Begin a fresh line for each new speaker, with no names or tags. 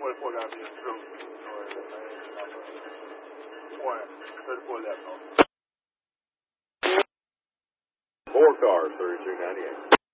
24 got to be a true story. Point 34 left.
4 cars, 3298.